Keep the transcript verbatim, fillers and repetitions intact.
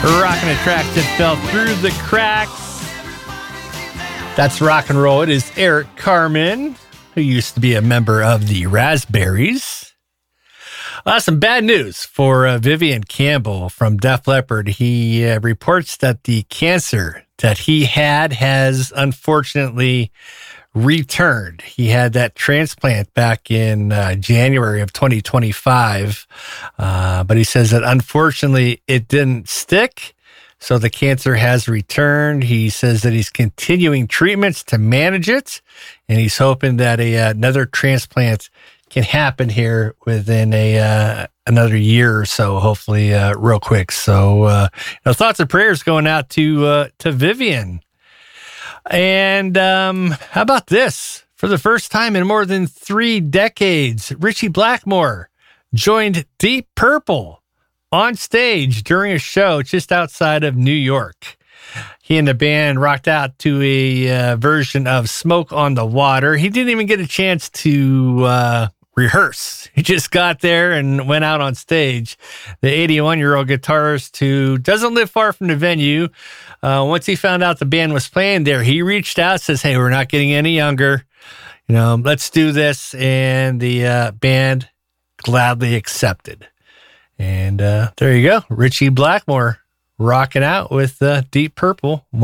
Rocking the tracks that fell through the cracks. That's rock and roll. It is Eric Carmen, who used to be a member of the Raspberries. Uh, some bad news for uh, Vivian Campbell from Def Leppard. He uh, reports that the cancer that he had has unfortunately returned. He had that transplant back in uh, January of twenty twenty-five, uh, but he says that unfortunately it didn't stick, so the cancer has returned. He says that he's continuing treatments to manage it, and he's hoping that a, uh, another transplant can happen here within a uh, another year or so, hopefully uh, real quick. So uh, you know, thoughts and prayers going out to uh, to Vivian. And um, how about this? For the first time in more than three decades, Richie Blackmore joined Deep Purple on stage during a show just outside of New York. He and the band rocked out to a uh, version of Smoke on the Water. He didn't even get a chance to uh, rehearse. He just got there and went out on stage. The eighty-one-year-old guitarist who doesn't live far from the venue, uh, once he found out the band was playing there, he reached out, says, hey, we're not getting any younger. You know, let's do this. And the uh, band gladly accepted. And uh, there you go. Richie Blackmore rocking out with uh, Deep Purple.